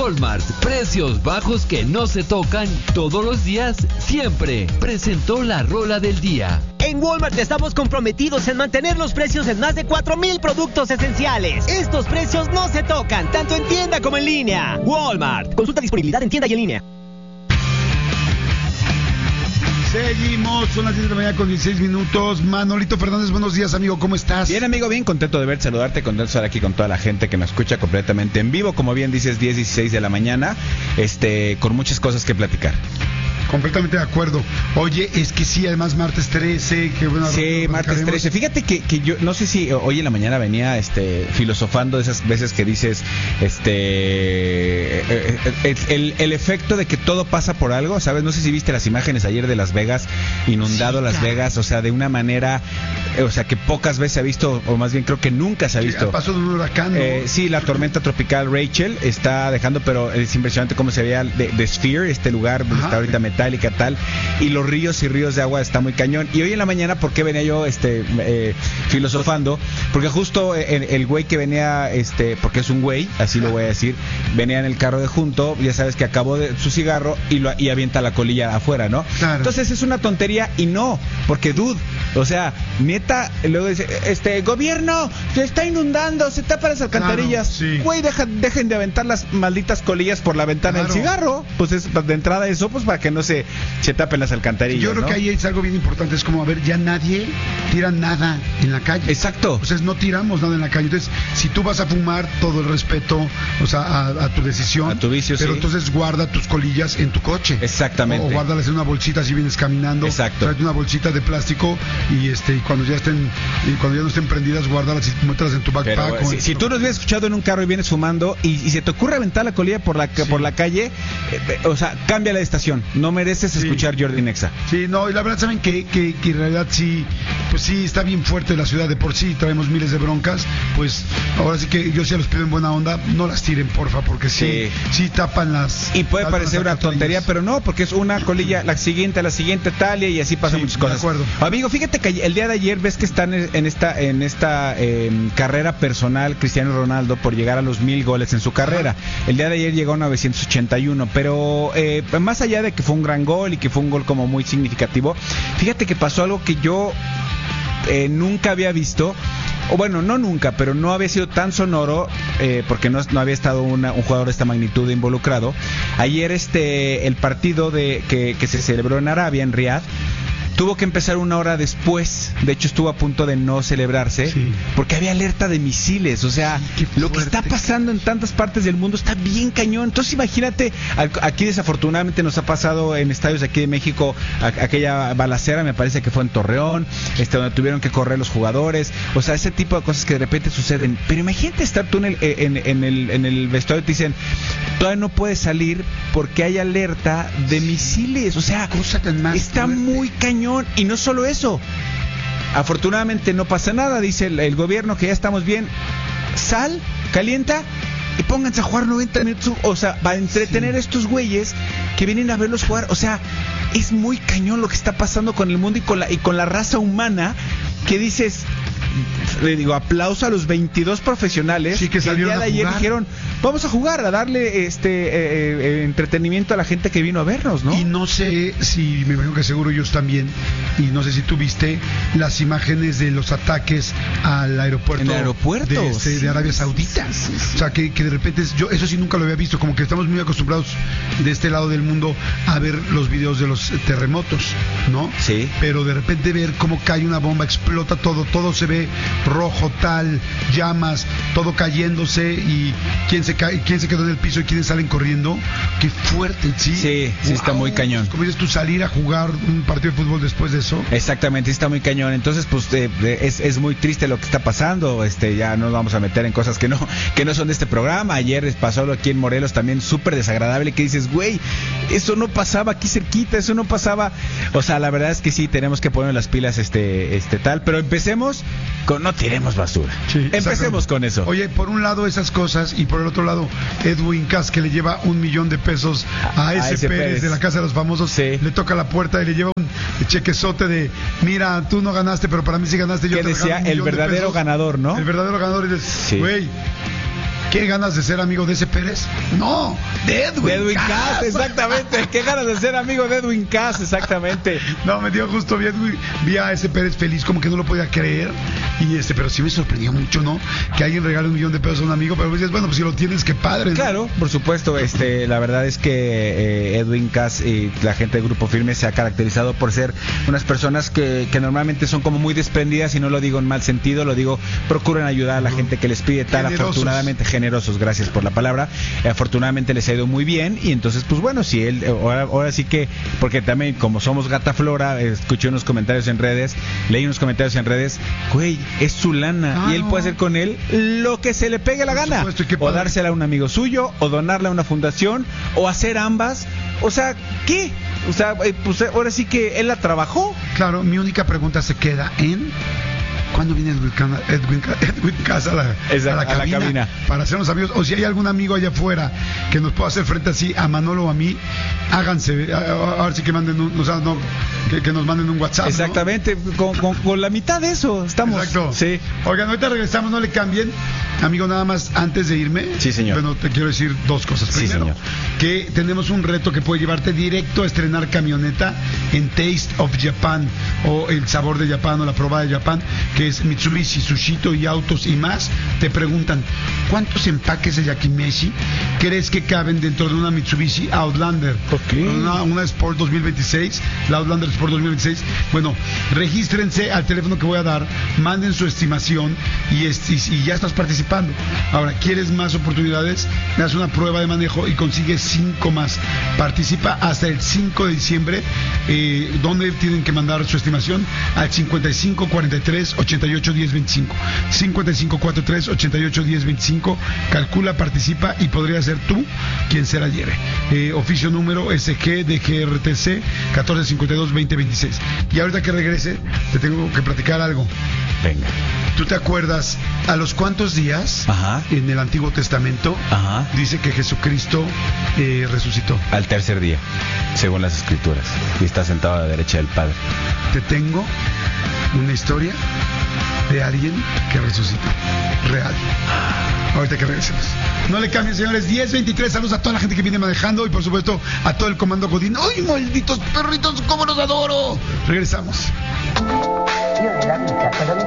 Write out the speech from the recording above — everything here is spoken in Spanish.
Walmart, precios bajos que no se tocan todos los días, siempre. Presentó la rola del día. En Walmart estamos comprometidos en mantener los precios en más de 4,000 productos esenciales. Estos precios no se tocan, tanto en tienda como en línea. Walmart. Consulta disponibilidad en tienda y en línea. Seguimos, son las 10 de la mañana con 16 minutos. Manolito Fernández, buenos días, amigo, ¿cómo estás? Bien, amigo, bien contento de verte, saludarte, contento de estar aquí con toda la gente que me escucha completamente en vivo. Como bien dices, 10:16 de la mañana, con muchas cosas que platicar. Completamente de acuerdo. Oye, es que sí, además martes 13, qué bueno. Sí, martes 13. Fíjate que yo no sé si hoy en la mañana venía filosofando de esas veces que dices el efecto de que todo pasa por algo, ¿sabes? No sé si viste las imágenes ayer de Las Vegas, inundado, sí, Las Vegas, o sea, de una manera, o sea, que pocas veces se ha visto, o más bien creo que nunca se ha visto. Pasó de un huracán, ¿no? Sí, la tormenta tropical Rachel está dejando, pero es impresionante cómo se veía de Sphere, este lugar donde está ahorita metálica tal, y los ríos y ríos de agua está muy cañón. Y hoy en la mañana, ¿por qué venía yo filosofando? Porque justo el güey que venía, porque es un güey, así lo voy a decir, venía en el carro de junto, ya sabes que acabó de su cigarro y avienta la colilla afuera, ¿no? Claro. Entonces es una tontería y no, porque dude, o sea, neta, luego dice, gobierno, se está inundando, se tapan las alcantarillas. Claro, sí. Güey, dejen de aventar las malditas colillas por la ventana del cigarro. Pues es de entrada eso, pues para que no se tapen las alcantarillas. Yo creo, ¿no? Que ahí es algo bien importante, es como, a ver, ya nadie tira nada en la calle. Exacto. O sea, no tiramos nada en la calle. Entonces, si tú vas a fumar, todo el respeto, o sea, a tu decisión. A tu vicio, pero sí. Entonces guarda tus colillas en tu coche. Exactamente. O guárdalas en una bolsita si vienes caminando. Exacto. Trae una bolsita de plástico y cuando ya no estén prendidas, guárdalas y mételas en tu backpack. Pero, si tú nos habías escuchado en un carro y vienes fumando y se te ocurre aventar la colilla por la calle, o sea, cambia la estación. No mereces escuchar Jordi Nexa. Sí, no, y la verdad saben que en realidad sí, pues sí, está bien fuerte la ciudad, de por sí traemos miles de broncas, pues ahora sí que yo sí los pido en buena onda, no las tiren, porfa, porque sí tapan las... Y puede parecer una tontería, pero no, porque es una colilla, la siguiente tal, y así pasan muchas cosas. De acuerdo. Amigo, fíjate que el día de ayer ves que están en esta carrera personal Cristiano Ronaldo por llegar a los 1,000 goles en su carrera. El día de ayer llegó a 981, pero más allá de que fue un gran gol y que fue un gol como muy significativo, fíjate que pasó algo que yo nunca había visto, o bueno, no nunca, pero no había sido tan sonoro, porque no había estado un jugador de esta magnitud involucrado. Ayer el partido que se celebró en Arabia, en Riad, tuvo que empezar 1 hora después. De hecho, estuvo a punto de no celebrarse, porque había alerta de misiles. O sea, lo que está pasando en tantas partes del mundo está bien cañón. Entonces imagínate, aquí desafortunadamente nos ha pasado en estadios de aquí de México aquella balacera, me parece que fue en Torreón, donde tuvieron que correr los jugadores. O sea, ese tipo de cosas que de repente suceden. Pero imagínate estar tú en el vestuario y te dicen, todavía no puedes salir porque hay alerta de misiles. O sea, cosa tan más está fuerte. muy cañón. Y no solo eso, afortunadamente no pasa nada, dice el gobierno que ya estamos bien. Sal, calienta y pónganse a jugar 90 minutos, o sea, para entretener a estos güeyes que vienen a verlos jugar. O sea, es muy cañón lo que está pasando con el mundo y con la raza humana, que dices, le digo, aplauso a los 22 profesionales que el día de ayer dijeron, vamos a jugar, a darle entretenimiento a la gente que vino a vernos, ¿no? Y no sé si, me imagino que seguro ellos también, y no sé si tú viste las imágenes de los ataques al aeropuerto, en el aeropuerto de Arabia Saudita. O sea, que de repente, yo eso sí nunca lo había visto, como que estamos muy acostumbrados de este lado del mundo a ver los videos de los terremotos, ¿no? Sí. Pero de repente ver cómo cae una bomba, explota todo se ve rojo, tal, llamas, todo cayéndose, y quién se quedó en el piso y quiénes salen corriendo. Qué fuerte, sí, está muy cañón. Como dices tú, salir a jugar un partido de fútbol después de eso. Exactamente, está muy cañón. Entonces, pues es muy triste lo que está pasando. Ya nos vamos a meter en cosas que no son de este programa. Ayer pasó algo aquí en Morelos también súper desagradable, que dices, güey, eso no pasaba aquí cerquita, eso no pasaba. O sea, la verdad es que sí, tenemos que poner las pilas tal, pero empecemos con no tiremos basura. Sí, empecemos con eso. Oye, por un lado esas cosas, y por el otro lado Edwin Cass, que le lleva $1 millón a ese Pérez de la Casa de los Famosos, le toca la puerta y le lleva un chequezote de, mira, tú no ganaste, pero para mí sí ganaste. Yo que te decía el verdadero ganador, ¿no? El verdadero ganador, y dices, güey, ¿Qué ganas de ser amigo de ese Pérez? No, de Edwin Cass, exactamente. ¿Qué ganas de ser amigo de Edwin Cass? Exactamente. No, me dio justo, vi a ese Pérez feliz, como que no lo podía creer. Y pero sí me sorprendió mucho, ¿no? Que alguien regale $1,000,000 a un amigo, pero dices, bueno, pues si lo tienes, qué padre, ¿no? Claro, por supuesto. La verdad es que Edwin Cass y la gente de Grupo Firme se ha caracterizado por ser unas personas que normalmente son como muy desprendidas, y no lo digo en mal sentido, lo digo, procuran ayudar a la gente que les pide tal. Generosos. Afortunadamente generosos, gracias por la palabra. Afortunadamente les ha ido muy bien, y entonces pues bueno, si él ahora sí que, porque también como somos Gata Flora, escuché unos comentarios en redes, leí unos comentarios en redes, güey, es su lana, y él puede hacer con él lo que se le pegue la gana, o dársela a un amigo suyo, o donarla a una fundación, o hacer ambas. O sea, ¿qué? O sea, pues ahora sí que él la trabajó. Claro, mi única pregunta se queda en ¿cuándo viene Edwin Cass a la cabina para hacernos amigos? O si hay algún amigo allá afuera que nos pueda hacer frente así a Manolo o a mí, háganse, ahora sí que manden que nos manden un WhatsApp. Exactamente, ¿no? con la mitad de eso estamos. Exacto. Sí. Oigan, ahorita regresamos, no le cambien. Amigo, nada más antes de irme. Sí, señor. Bueno, te quiero decir dos cosas. Primero, sí, señor, que tenemos un reto que puede llevarte directo a estrenar camioneta en Taste of Japan, o el sabor de Japón, o la prueba de Japón, que es Mitsubishi, Sushito y autos y más. Te preguntan, ¿cuántos empaques de Yakimeshi crees que caben dentro de una Mitsubishi Outlander? Okay. Una Sport 2026, la Outlander Sport 2026. Bueno, regístrense al teléfono que voy a dar, manden su estimación y ya estás participando. Ahora, ¿quieres más oportunidades? Me das una prueba de manejo y consigues 5 más. Participa hasta el 5 de diciembre. ¿Dónde tienen que mandar su estimación? Al 55 43 88 10 25. 55 43 88 10 25. Calcula, participa y podría ser tú quien se la lleve. Oficio número SG de GRTC 1452 2026. Y ahorita que regrese, te tengo que platicar algo. Venga. ¿Tú te acuerdas a los cuántos días en el Antiguo Testamento dice que Jesucristo resucitó? Al tercer día, según las Escrituras, y está sentado a la derecha del Padre. Te tengo una historia de alguien que resucitó, real. Ahorita que regresemos. No le cambien, señores. 10:23. Saludos a toda la gente que viene manejando y por supuesto a todo el comando Godín. ¡Ay, malditos perritos! ¡Cómo los adoro! Regresamos.